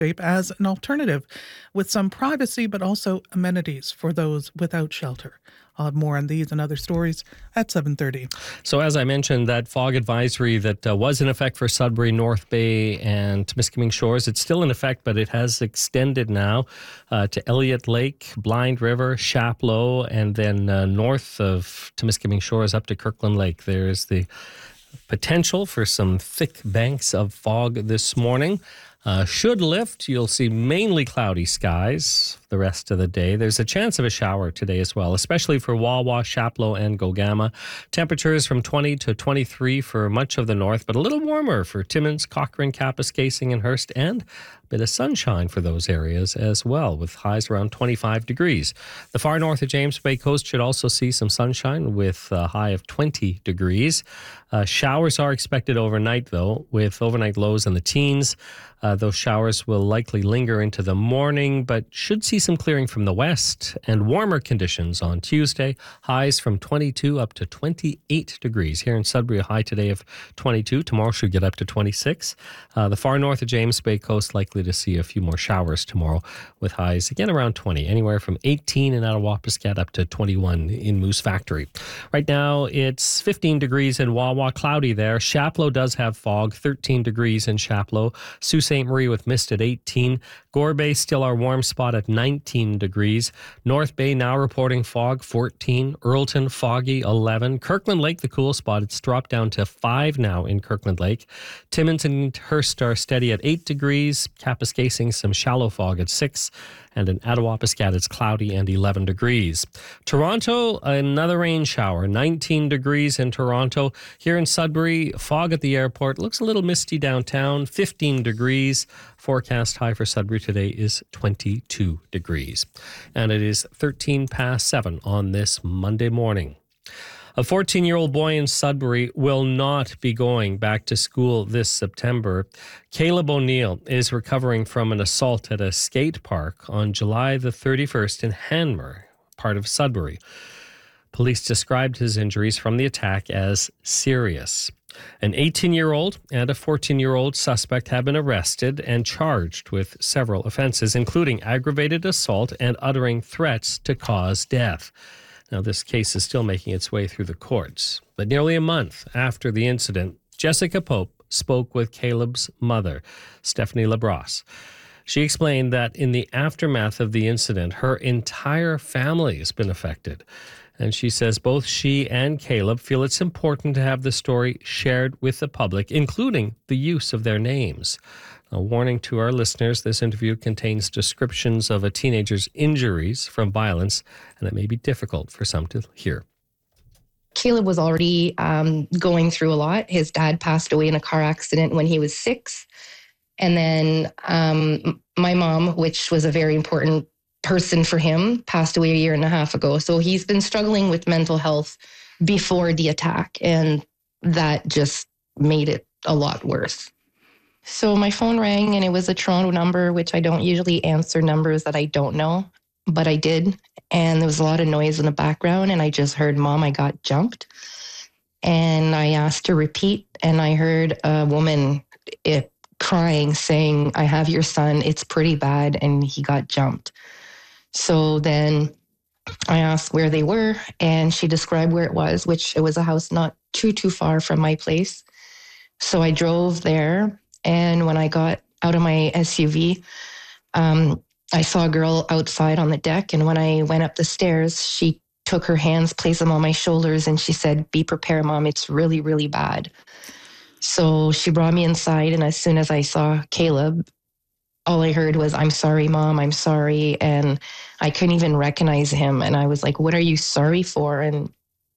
as an alternative with some privacy but also amenities for those without shelter. I'll have more on these and other stories at 7:30. So as I mentioned, that fog advisory that was in effect for Sudbury, North Bay and Temiskaming Shores, it's still in effect, but it has extended now to Elliott Lake, Blind River, Chapleau, and then north of Temiskaming Shores up to Kirkland Lake. There's the potential for some thick banks of fog this morning. Should lift. You'll see mainly cloudy skies the rest of the day. There's a chance of a shower today as well, especially for Wawa, Chapleau, and Gogama. Temperatures from 20 to 23 for much of the north, but a little warmer for Timmins, Cochrane, Kapuskasing, and Hearst, and a bit of sunshine for those areas as well, with highs around 25 degrees. The far north of James Bay coast should also see some sunshine with a high of 20 degrees. Showers are expected overnight, though, with overnight lows in the teens. Those showers will likely linger into the morning, but should see some clearing from the west and warmer conditions on Tuesday. Highs from 22 up to 28 degrees. Here in Sudbury, a high today of 22. Tomorrow should get up to 26. The far north of James Bay coast likely to see a few more showers tomorrow with highs again around 20. Anywhere from 18 in Attawapiskat up to 21 in Moose Factory. Right now, it's 15 degrees in Wawa, cloudy there. Chapleau does have fog, 13 degrees in Chapleau. Sault Ste. Marie with mist at 18. Gore Bay still our warm spot at 19 degrees. North Bay now reporting fog, 14. Earlton, foggy, 11. Kirkland Lake, the cool spot, it's dropped down to 5 now in Kirkland Lake. Timmins and Hearst are steady at 8 degrees. Kapuskasing, some shallow fog at 6. And in Attawapiskat, it's cloudy and 11 degrees. Toronto, another rain shower, 19 degrees in Toronto. Here in Sudbury, fog at the airport. Looks a little misty downtown, 15 degrees. Forecast high for Sudbury today is 22 degrees. And it is 13 past 7 on this Monday morning. A 14-year-old boy in Sudbury will not be going back to school this September. Caleb O'Neill is recovering from an assault at a skate park on July the 31st in Hanmer, part of Sudbury. Police described his injuries from the attack as serious. An 18-year-old and a 14-year-old suspect have been arrested and charged with several offenses, including aggravated assault and uttering threats to cause death. Now, this case is still making its way through the courts. But nearly a month after the incident, Jessica Pope spoke with Caleb's mother, Stephanie Labrosse. She explained that in the aftermath of the incident, her entire family has been affected. And she says both she and Caleb feel it's important to have the story shared with the public, including the use of their names. A warning to our listeners, this interview contains descriptions of a teenager's injuries from violence, and it may be difficult for some to hear. Caleb was already going through a lot. His dad passed away in a car accident when he was 6. And then my mom, which was a very important person for him, passed away a year and a half ago. So he's been struggling with mental health before the attack, and that just made it a lot worse. So my phone rang, and it was a Toronto number, which I don't usually answer numbers that I don't know, but I did. And there was a lot of noise in the background, and I just heard, "Mom, I got jumped." And I asked to repeat, and I heard a woman crying, saying, "I have your son. It's pretty bad, and he got jumped." So then I asked where they were, and she described where it was, which it was a house not too far from my place. So I drove there. And when I got out of my SUV, I saw a girl outside on the deck. And when I went up the stairs, she took her hands, placed them on my shoulders, and she said, "Be prepared, Mom. It's really, really bad." So she brought me inside. And as soon as I saw Caleb, all I heard was, "I'm sorry, Mom, I'm sorry." And I couldn't even recognize him. And I was like, "What are you sorry for?" And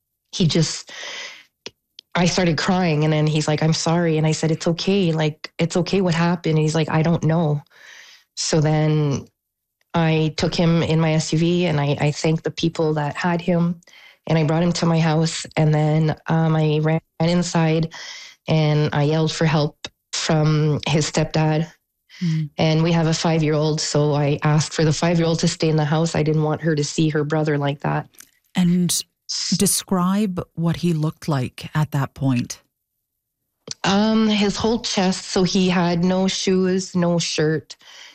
I started crying, and then he's like, "I'm sorry." And I said, "It's okay. Like, it's okay. What happened?" And he's like, "I don't know." So then I took him in my SUV, and I thanked the people that had him, and I brought him to my house. And then I ran inside, and I yelled for help from his stepdad. And we have a 5-year-old. So I asked for the 5-year-old to stay in the house. I didn't want her to see her brother like that. And describe what he looked like at that point. His whole chest. So he had no shoes, no shirt.